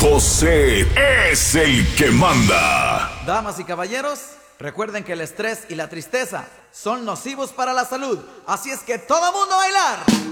José es el que manda. Damas y caballeros, recuerden que el estrés y la tristeza son nocivos para la salud. Así es que todo mundo a bailar.